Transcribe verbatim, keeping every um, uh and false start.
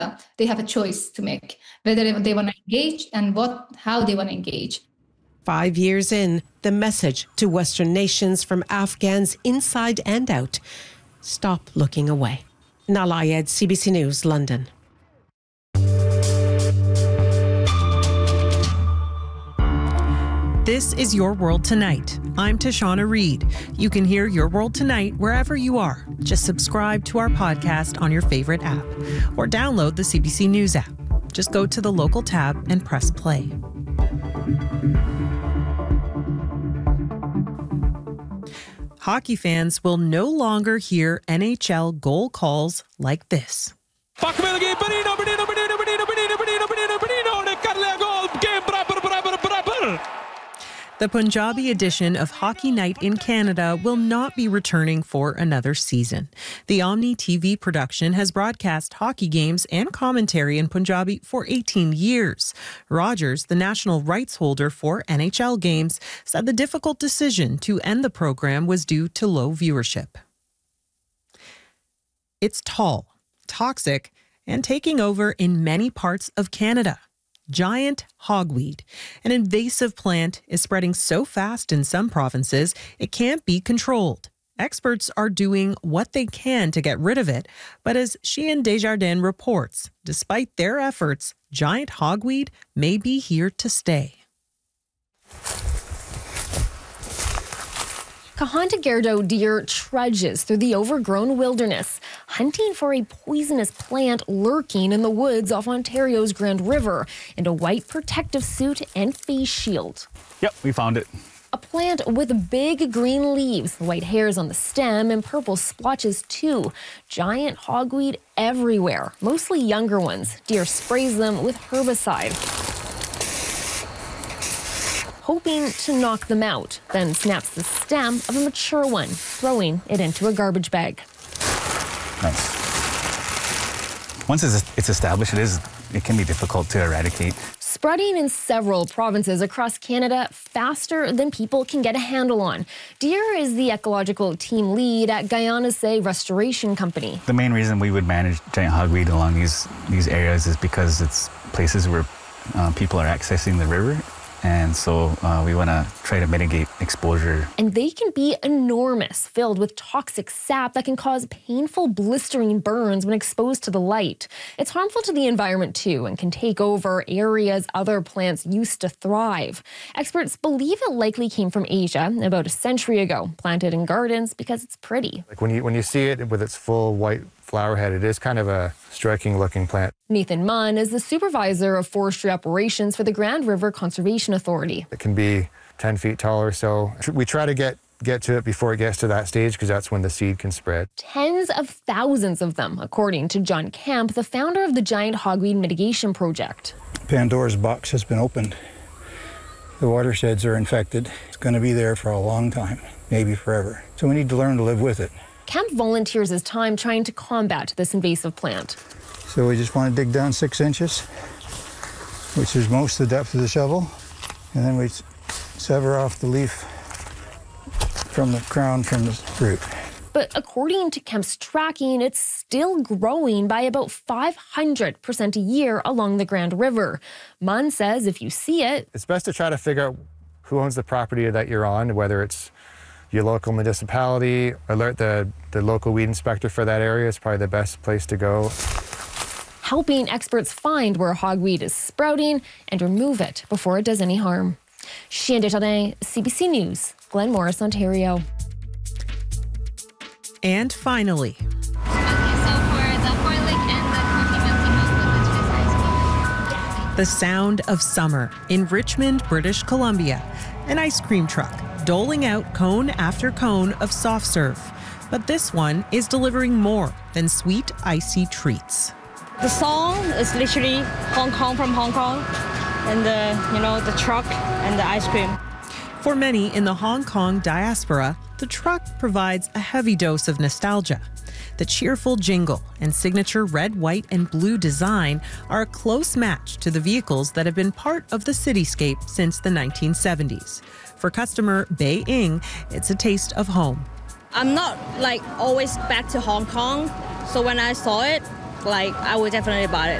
they have a choice to make, whether they want to engage and what, how they want to engage. Five years in, the message to Western nations from Afghans inside and out: stop looking away. Nahlah Ayed, C B C News, London. This is Your World Tonight. I'm Tashana Reed. You can hear Your World Tonight wherever you are. Just subscribe to our podcast on your favorite app or download the C B C News app. Just go to the local tab and press play. Hockey fans will no longer hear N H L goal calls like this. The Punjabi edition of Hockey Night in Canada will not be returning for another season. The Omni T V production has broadcast hockey games and commentary in Punjabi for eighteen years. Rogers, the national rights holder for N H L games, said the difficult decision to end the program was due to low viewership. It's tall, toxic, and taking over in many parts of Canada. Giant hogweed. An invasive plant is spreading so fast in some provinces it can't be controlled. Experts are doing what they can to get rid of it, but as Sheehan Desjardins reports, despite their efforts, giant hogweed may be here to stay. Kahanta-Gerdo deer trudges through the overgrown wilderness, hunting for a poisonous plant lurking in the woods off Ontario's Grand River in a white protective suit and face shield. Yep, we found it. A plant with big green leaves, white hairs on the stem, and purple splotches too. Giant hogweed everywhere, mostly younger ones. Deer sprays them with herbicide, hoping to knock them out, then snaps the stem of a mature one, throwing it into a garbage bag. Nice. Once it's established, it is it can be difficult to eradicate. Spreading in several provinces across Canada faster than people can get a handle on. Deer is the ecological team lead at Guyana-Say Restoration Company. The main reason we would manage giant hogweed along these, these areas is because it's places where uh, people are accessing the river. And so uh, we want to try to mitigate exposure. And they can be enormous, filled with toxic sap that can cause painful, blistering burns when exposed to the light. It's harmful to the environment, too, and can take over areas other plants used to thrive. Experts believe it likely came from Asia about a century ago, planted in gardens because it's pretty. Like when you, when you see it with its full white flower head, it is kind of a striking-looking plant. Nathan Munn is the supervisor of forestry operations for the Grand River Conservation Authority. It can be ten feet tall or so. We try to get, get to it before it gets to that stage because that's when the seed can spread. Tens of thousands of them, according to John Kemp, the founder of the Giant Hogweed Mitigation Project. Pandora's box has been opened. The watersheds are infected. It's going to be there for a long time, maybe forever. So we need to learn to live with it. Kemp volunteers his time trying to combat this invasive plant. So we just want to dig down six inches, which is most of the depth of the shovel, and then we sever off the leaf from the crown from the root. But according to Kemp's tracking, it's still growing by about five hundred percent a year along the Grand River. Munn says if you see it, it's best to try to figure out who owns the property that you're on, whether it's your local municipality, alert the, the local weed inspector for that area is probably the best place to go. Helping experts find where hogweed is sprouting and remove it before it does any harm. Sheehan Desjardins, C B C News, Glen Morris, Ontario. And finally, Okay, so for the four lick and the coffee milky milk, which is ice cream. the sound of summer in Richmond, British Columbia. An ice cream truck doling out cone after cone of soft serve. But this one is delivering more than sweet, icy treats. The song is literally Hong Kong from Hong Kong, and the, you know, the truck and the ice cream. For many in the Hong Kong diaspora, the truck provides a heavy dose of nostalgia. The cheerful jingle and signature red, white, and blue design are a close match to the vehicles that have been part of the cityscape since the nineteen seventies. For customer Bei Ing, it's a taste of home. I'm not like always back to Hong Kong, so when I saw it, like I would definitely buy it.